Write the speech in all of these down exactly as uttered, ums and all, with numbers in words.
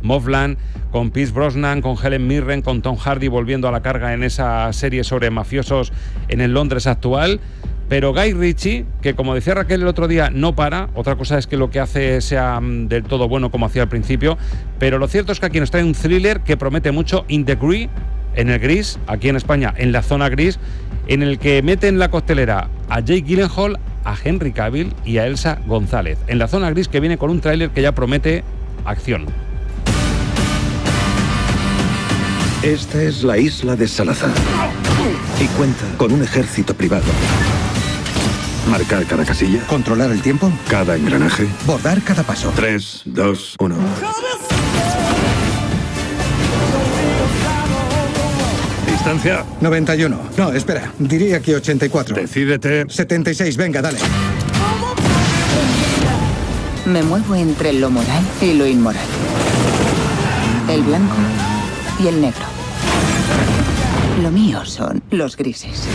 Mothman, con Pierce Brosnan, con Helen Mirren, con Tom Hardy volviendo a la carga en esa serie sobre mafiosos en el Londres actual. Pero Guy Ritchie, que como decía Raquel el otro día, no para. Otra cosa es que lo que hace sea del todo bueno como hacía al principio, pero lo cierto es que aquí nos trae un thriller que promete mucho, In the Grey, en el gris, aquí en España, en la zona gris, en el que mete en la costelera a Jake Gyllenhaal, a Henry Cavill y a Elsa González. En la zona gris, que viene con un tráiler que ya promete acción. Esta es la isla de Salazar y cuenta con un ejército privado. Marcar cada casilla. Controlar el tiempo. Cada engranaje. Bordar cada paso. Tres, dos, uno. Distancia. noventa y uno. No, espera. Diría que ochenta y cuatro. Decídete. setenta y seis. Venga, dale. Me muevo entre lo moral y lo inmoral. El blanco y el negro. Lo mío son los grises.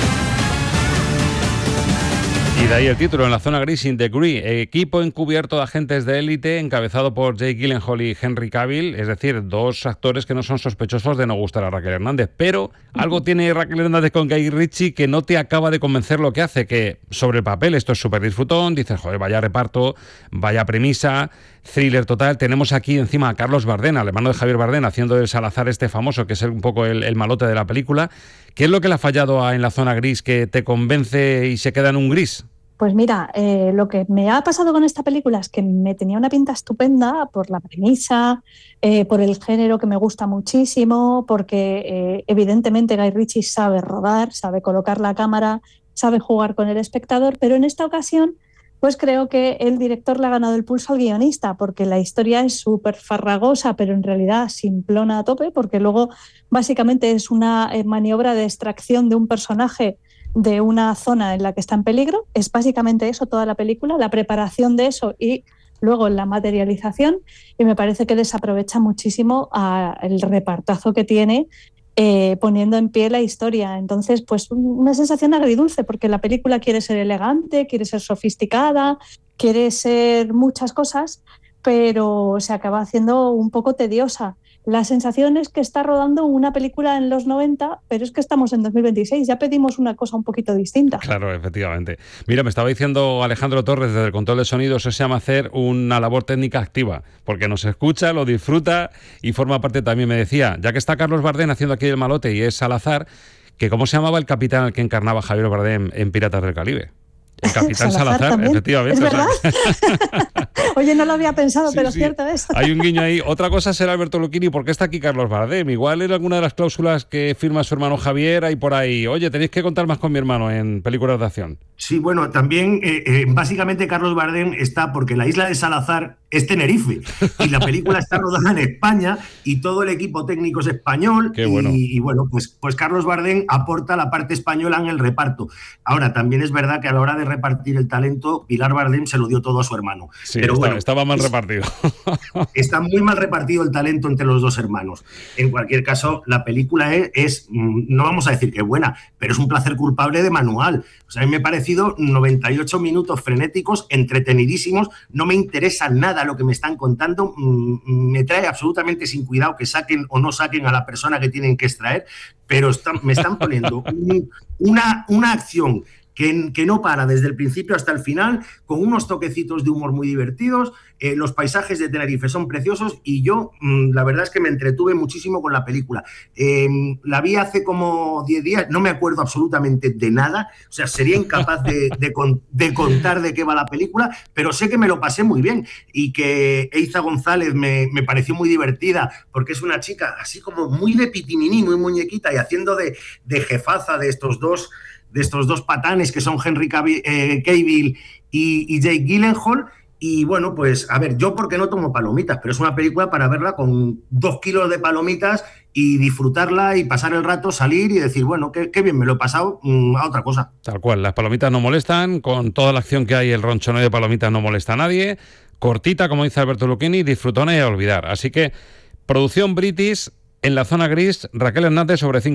Y de ahí el título, en la zona gris, In the Grey, equipo encubierto de agentes de élite encabezado por Jake Gyllenhaal y Henry Cavill, es decir, dos actores que no son sospechosos de no gustar a Raquel Hernández, pero algo tiene Raquel Hernández con Guy Ritchie que no te acaba de convencer lo que hace, que sobre el papel esto es súper disfrutón, dices, joder, vaya reparto, vaya premisa, thriller total. Tenemos aquí encima a Carlos Bardem, al hermano de Javier Bardem, haciendo el Salazar este famoso, que es un poco el, el malote de la película. ¿Qué es lo que le ha fallado a En la zona gris que te convence y se queda en un gris? Pues mira, eh, lo que me ha pasado con esta película es que me tenía una pinta estupenda por la premisa, eh, por el género que me gusta muchísimo, porque eh, evidentemente Guy Ritchie sabe rodar, sabe colocar la cámara, sabe jugar con el espectador, pero en esta ocasión pues creo que el director le ha ganado el pulso al guionista, porque la historia es súper farragosa, pero en realidad simplona a tope, porque luego básicamente es una maniobra de extracción de un personaje de una zona en la que está en peligro. Es básicamente eso toda la película, la preparación de eso y luego la materialización, y me parece que desaprovecha muchísimo a el repartazo que tiene eh, poniendo en pie la historia. Entonces, pues una sensación agridulce, porque la película quiere ser elegante, quiere ser sofisticada, quiere ser muchas cosas, pero se acaba haciendo un poco tediosa. La sensación es que está rodando una película en los noventa, pero es que estamos en dos mil veintiséis, ya pedimos una cosa un poquito distinta. Claro, efectivamente. Mira, me estaba diciendo Alejandro Torres desde el control de sonido, eso se llama hacer una labor técnica activa, porque nos escucha, lo disfruta y forma parte también. Me decía, ya que está Carlos Bardem haciendo aquí el malote y es Salazar, que ¿cómo se llamaba el capitán al que encarnaba Javier Bardem en Piratas del Caribe? El capitán Salazar, Salazar efectivamente. ¿Es verdad? O sea... Oye, no lo había pensado, sí, pero sí. cierto es. Hay un guiño ahí. Otra cosa será Alberto Lucchini, ¿por qué está aquí Carlos Bardem? Igual en alguna de las cláusulas que firma su hermano Javier, hay por ahí, oye, tenéis que contar más con mi hermano en películas de acción. Sí, bueno, también eh, eh, básicamente Carlos Bardem está porque la isla de Salazar es Tenerife y la película está rodada en España y todo el equipo técnico es español. Qué bueno. y, y bueno, pues, pues Carlos Bardem aporta la parte española en el reparto. Ahora, también es verdad que a la hora de repartir el talento, Pilar Bardem se lo dio todo a su hermano. Sí, Pero está, bueno, estaba mal es, repartido. Está muy mal repartido el talento entre los dos hermanos. En cualquier caso, la película es, es, no vamos a decir que es buena, pero es un placer culpable de manual. O sea, a mí me ha parecido noventa y ocho minutos frenéticos, entretenidísimos, no me interesa nada lo que me están contando, me trae absolutamente sin cuidado que saquen o no saquen a la persona que tienen que extraer, pero están, me están poniendo un, una, una acción Que, que no para desde el principio hasta el final, con unos toquecitos de humor muy divertidos. Eh, los paisajes de Tenerife son preciosos y yo mmm, la verdad es que me entretuve muchísimo con la película. Eh, la vi hace como diez días, no me acuerdo absolutamente de nada, o sea, sería incapaz de, de, de contar de qué va la película, pero sé que me lo pasé muy bien y que Eiza González me, me pareció muy divertida, porque es una chica así como muy de pitiminí, muy muñequita, y haciendo de, de jefaza de estos dos de estos dos patanes que son Henry Cavill, eh, Cavill y, y Jake Gyllenhaal. Y bueno, pues a ver, yo porque no tomo palomitas, pero es una película para verla con dos kilos de palomitas y disfrutarla y pasar el rato, salir y decir, bueno, qué, qué bien me lo he pasado, mmm, a otra cosa. Tal cual, las palomitas no molestan, con toda la acción que hay, el ronchoneo de palomitas no molesta a nadie, cortita, como dice Alberto Lucchini, disfrutona y a olvidar. Así que, producción British, En la zona gris, Raquel Hernández sobre cinco.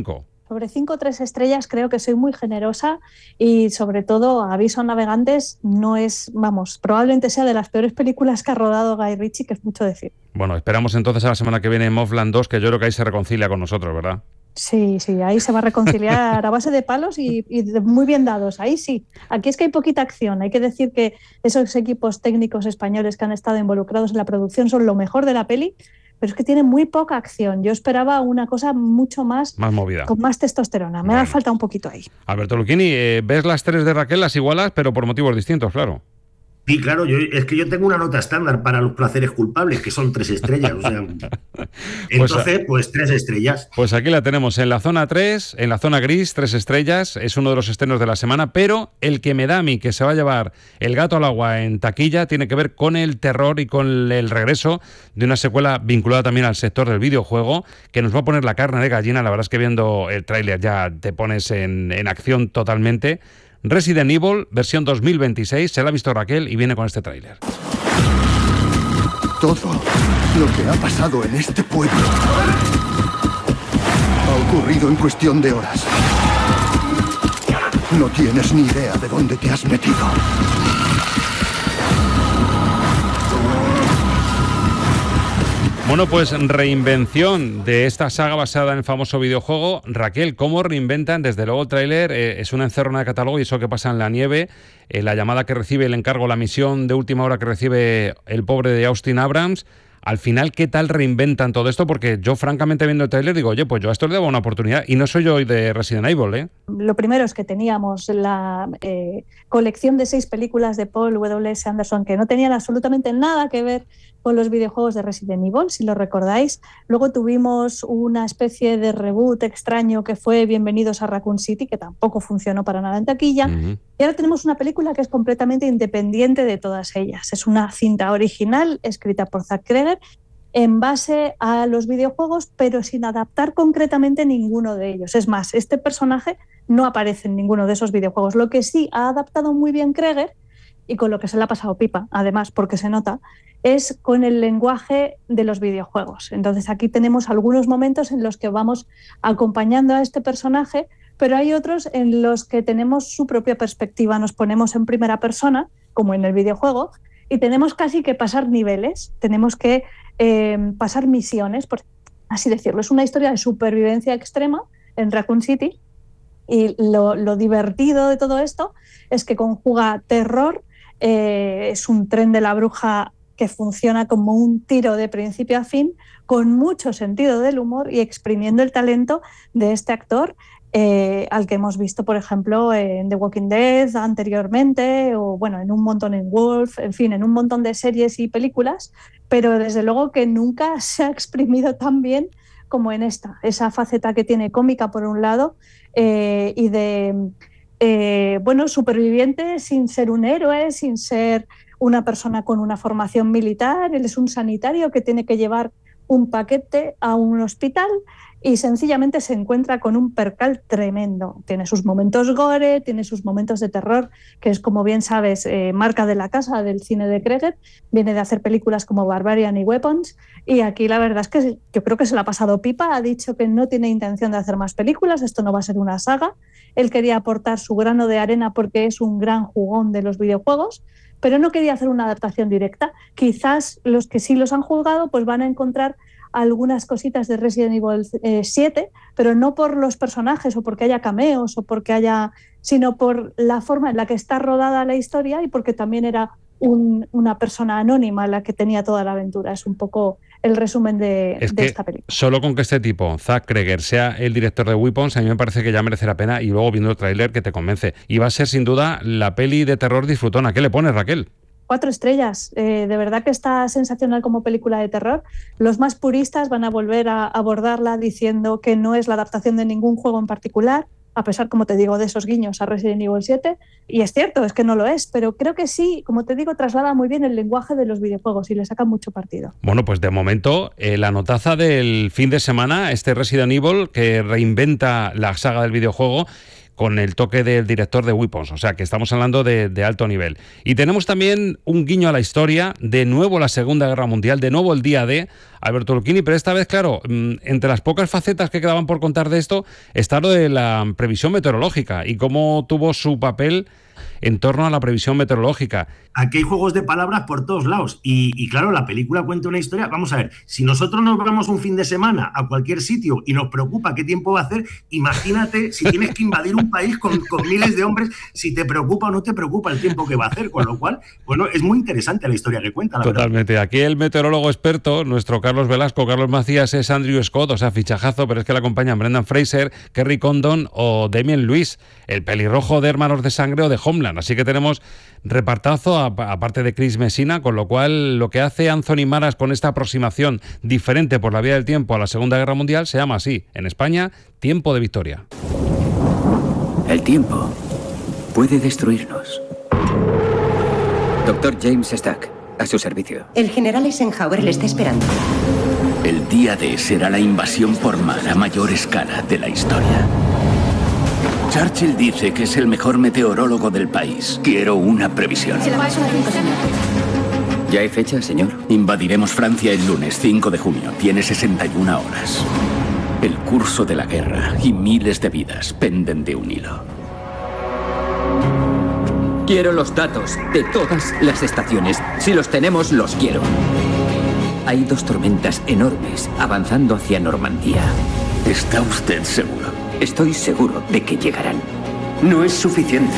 Sobre cinco o tres estrellas creo que soy muy generosa y sobre todo aviso a navegantes, no es, vamos, probablemente sea de las peores películas que ha rodado Guy Ritchie, que es mucho decir. Bueno, esperamos entonces a la semana que viene Mothman dos, que yo creo que ahí se reconcilia con nosotros, ¿verdad? Sí, sí, ahí se va a reconciliar a base de palos y, y de muy bien dados, ahí sí. Aquí es que hay poquita acción, hay que decir que esos equipos técnicos españoles que han estado involucrados en la producción son lo mejor de la peli, pero es que tiene muy poca acción. Yo esperaba una cosa mucho más... Más movida. Con más testosterona. Me bueno. ha faltado un poquito ahí. Alberto Lucchini, eh, ves las tres de Raquel, las igualas, pero por motivos distintos, claro. Sí, claro, yo, es que yo tengo una nota estándar para los placeres culpables, que son tres estrellas. O sea, entonces, pues tres estrellas. Pues aquí la tenemos en la zona tres, en la zona gris, tres estrellas. Es uno de los estrenos de la semana, pero el que me da a mí que se va a llevar El gato al agua en taquilla tiene que ver con el terror y con el regreso de una secuela vinculada también al sector del videojuego, que nos va a poner la carne de gallina. La verdad es que viendo el tráiler ya te pones en, en acción totalmente. Resident Evil, versión dos mil veintiséis, se la ha visto Raquel y viene con este tráiler. Todo lo que ha pasado en este pueblo ha ocurrido en cuestión de horas. No tienes ni idea de dónde te has metido. Bueno, pues reinvención de esta saga basada en el famoso videojuego. Raquel, ¿cómo reinventan? Desde luego el tráiler eh, es una encerrona de catálogo y eso que pasa en la nieve, eh, la llamada que recibe, el encargo, la misión de última hora que recibe el pobre de Austin Abrams. Al final, ¿qué tal reinventan todo esto? Porque yo, francamente, viendo el tráiler, digo, oye, pues yo a esto le daba una oportunidad. Y no soy yo de Resident Evil, ¿eh? Lo primero es que teníamos la eh, colección de seis películas de Paul W S Anderson que no tenían absolutamente nada que ver con los videojuegos de Resident Evil, si lo recordáis. Luego tuvimos una especie de reboot extraño que fue Bienvenidos a Raccoon City, que tampoco funcionó para nada en taquilla. Uh-huh. Y ahora tenemos una película que es completamente independiente de todas ellas. Es una cinta original escrita por Zack Kreger en base a los videojuegos, pero sin adaptar concretamente ninguno de ellos. Es más, este personaje no aparece en ninguno de esos videojuegos. Lo que sí ha adaptado muy bien Kreger, y con lo que se le ha pasado pipa, además, porque se nota, es con el lenguaje de los videojuegos. Entonces aquí tenemos algunos momentos en los que vamos acompañando a este personaje, pero hay otros en los que tenemos su propia perspectiva, nos ponemos en primera persona, como en el videojuego, y tenemos casi que pasar niveles, tenemos que eh, pasar misiones, por así decirlo. Es una historia de supervivencia extrema en Raccoon City, y lo, lo divertido de todo esto es que conjuga terror, eh, es un tren de la bruja que funciona como un tiro de principio a fin, con mucho sentido del humor y exprimiendo el talento de este actor, eh, al que hemos visto, por ejemplo, en The Walking Dead anteriormente, o bueno, en un montón en Wolf, en fin, en un montón de series y películas, pero desde luego que nunca se ha exprimido tan bien como en esta, esa faceta que tiene cómica por un lado eh, y de, eh, bueno, superviviente sin ser un héroe, sin ser una persona con una formación militar. Él es un sanitario que tiene que llevar un paquete a un hospital y sencillamente se encuentra con un percal tremendo. Tiene sus momentos gore, tiene sus momentos de terror, que es, como bien sabes, eh, marca de la casa del cine de Kreger. Viene de hacer películas como Barbarian y Weapons, y aquí la verdad es que yo creo que se la ha pasado pipa. Ha dicho que no tiene intención de hacer más películas, esto no va a ser una saga. Él quería aportar su grano de arena porque es un gran jugón de los videojuegos, pero no quería hacer una adaptación directa. Quizás los que sí los han juzgado pues van a encontrar algunas cositas de Resident Evil eh, siete, pero no por los personajes o porque haya cameos o porque haya, sino por la forma en la que está rodada la historia y porque también era un, una persona anónima la que tenía toda la aventura. Es un poco el resumen de, es de que esta película. Solo con que este tipo, Zack Kreger, sea el director de Weapons, a mí me parece que ya merece la pena, y luego viendo el tráiler que te convence. Y va a ser sin duda la peli de terror disfrutona. ¿Qué le pones, Raquel? Cuatro estrellas. Eh, de verdad que está sensacional como película de terror. Los más puristas van a volver a abordarla diciendo que no es la adaptación de ningún juego en particular, a pesar, como te digo, de esos guiños a Resident Evil siete. Y es cierto, es que no lo es, pero creo que sí, como te digo, traslada muy bien el lenguaje de los videojuegos y le saca mucho partido. Bueno, pues de momento, eh, la notaza del fin de semana, este Resident Evil que reinventa la saga del videojuego, con el toque del director de Weapons, o sea que estamos hablando de, de alto nivel. Y tenemos también un guiño a la historia, de nuevo la Segunda Guerra Mundial, de nuevo el día D, Alberto Lucchini, pero esta vez, claro, entre las pocas facetas que quedaban por contar de esto, está lo de la previsión meteorológica y cómo tuvo su papel en torno a la previsión meteorológica. Aquí hay juegos de palabras por todos lados y, y claro, la película cuenta una historia. Vamos a ver, si nosotros nos vamos un fin de semana a cualquier sitio y nos preocupa qué tiempo va a hacer, imagínate si tienes que invadir un país con, con miles de hombres, si te preocupa o no te preocupa el tiempo que va a hacer, con lo cual, bueno, es muy interesante la historia que cuenta, la Totalmente. verdad. Aquí el meteorólogo experto, nuestro Carlos Velasco, Carlos Macías, es Andrew Scott, o sea, fichajazo, pero es que le acompañan Brendan Fraser, Kerry Condon o Damien Lewis, el pelirrojo de Hermanos de Sangre o de Homeland. Así que tenemos repartazo, aparte de Chris Messina, con lo cual lo que hace Anthony Maras con esta aproximación diferente por la vía del tiempo a la Segunda Guerra Mundial se llama así, en España, Tiempo de Victoria. El tiempo puede destruirnos. Doctor James Stack, a su servicio. El general Eisenhower le está esperando. El día D será la invasión por mar a mayor escala de la historia. Churchill dice que es el mejor meteorólogo del país. Quiero una previsión. Se la paso a cinco, señor. ¿Ya hay fecha, señor? Invadiremos Francia el lunes cinco de junio. Tiene sesenta y una horas. El curso de la guerra y miles de vidas penden de un hilo. Quiero los datos de todas las estaciones. Si los tenemos, los quiero. Hay dos tormentas enormes avanzando hacia Normandía. ¿Está usted seguro? Estoy seguro de que llegarán. No es suficiente.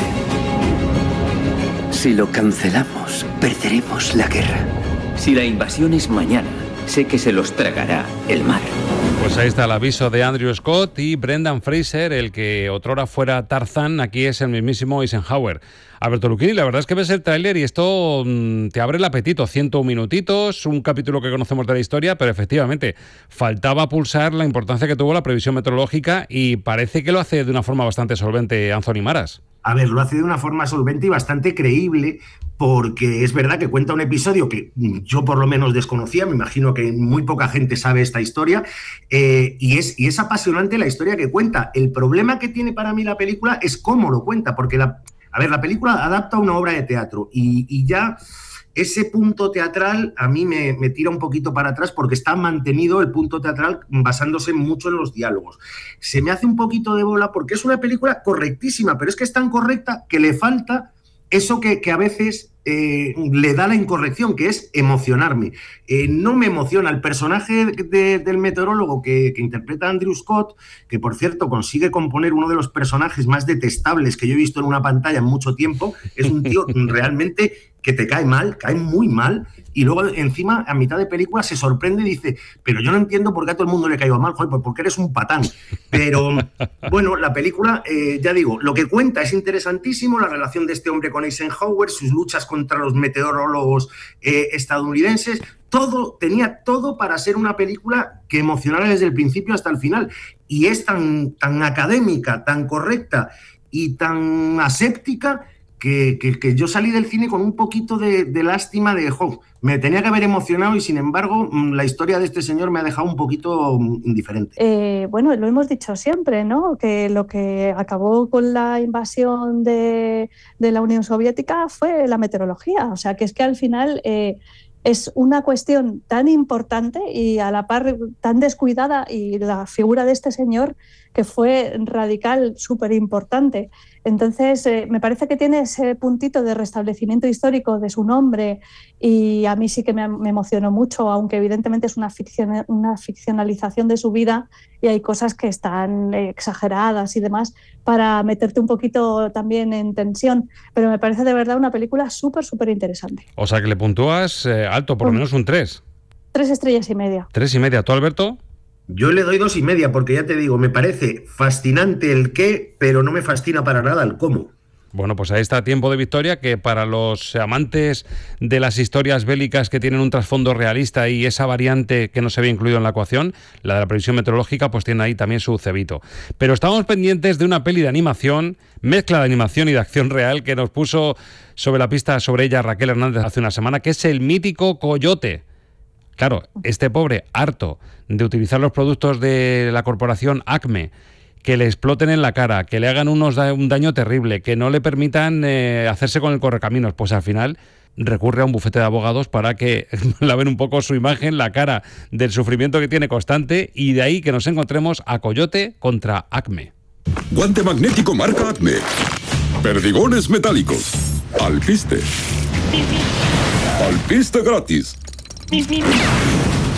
Si lo cancelamos, perderemos la guerra. Si la invasión es mañana, sé que se los tragará el mar. Pues ahí está el aviso de Andrew Scott y Brendan Fraser, el que otrora fuera Tarzán, aquí es el mismísimo Eisenhower. Alberto Lucchini, la verdad es que ves el tráiler y esto mmm, te abre el apetito. ciento un minutitos, un capítulo que conocemos de la historia, pero efectivamente faltaba pulsar la importancia que tuvo la previsión meteorológica y parece que lo hace de una forma bastante solvente Anthony Maras. A ver, lo hace de una forma solvente y bastante creíble, porque es verdad que cuenta un episodio que yo por lo menos desconocía, me imagino que muy poca gente sabe esta historia, eh, y, es, y es apasionante la historia que cuenta. El problema que tiene para mí la película es cómo lo cuenta, porque la, a ver, la película adapta una obra de teatro y, y ya ese punto teatral a mí me, me tira un poquito para atrás porque está mantenido el punto teatral basándose mucho en los diálogos. Se me hace un poquito de bola porque es una película correctísima, pero es que es tan correcta que le falta eso que, que a veces eh, le da la incorrección, que es emocionarme. Eh, no me emociona el personaje de, del meteorólogo que, que interpreta Andrew Scott, que por cierto consigue componer uno de los personajes más detestables que yo he visto en una pantalla en mucho tiempo. Es un tío realmente que te cae mal, cae muy mal, y luego encima a mitad de película se sorprende y dice, pero yo no entiendo por qué a todo el mundo le caigo mal, joder, pues porque eres un patán. Pero bueno, la película, eh, ya digo, lo que cuenta es interesantísimo, la relación de este hombre con Eisenhower, sus luchas contra los meteorólogos eh, estadounidenses, todo, tenía todo para ser una película que emocionara desde el principio hasta el final, y es tan, tan académica, tan correcta y tan aséptica Que, que, que yo salí del cine con un poquito de, de lástima de, jo, me tenía que haber emocionado y sin embargo la historia de este señor me ha dejado un poquito indiferente. Eh, bueno, lo hemos dicho siempre, ¿no? Que lo que acabó con la invasión de, de la Unión Soviética fue la meteorología, o sea, que es que al final eh, es una cuestión tan importante y a la par tan descuidada, y la figura de este señor que fue radical, súper importante. Entonces, eh, me parece que tiene ese puntito de restablecimiento histórico de su nombre y a mí sí que me, me emocionó mucho, aunque evidentemente es una, ficción, una ficcionalización de su vida y hay cosas que están eh, exageradas y demás para meterte un poquito también en tensión, pero me parece de verdad una película súper, súper interesante. O sea que le puntúas eh, alto, por lo menos un tres. Tres estrellas y media. Tres y media. ¿Tú, Alberto? Yo le doy dos y media porque ya te digo, me parece fascinante el qué, pero no me fascina para nada el cómo. Bueno, pues ahí está Tiempo de Victoria, que para los amantes de las historias bélicas que tienen un trasfondo realista y esa variante que no se había incluido en la ecuación, la de la previsión meteorológica, pues tiene ahí también su cebito. Pero estamos pendientes de una peli de animación, mezcla de animación y de acción real, que nos puso sobre la pista sobre ella Raquel Hernández hace una semana, que es el mítico Coyote. Claro, este pobre, harto de utilizar los productos de la corporación Acme, que le exploten en la cara, que le hagan unos da- un daño terrible, que no le permitan eh, hacerse con el correcaminos, pues al final recurre a un bufete de abogados para que laven un poco su imagen, la cara del sufrimiento que tiene constante, y de ahí que nos encontremos a Coyote contra Acme. Guante magnético marca Acme. Perdigones metálicos. Alpiste. Alpiste gratis.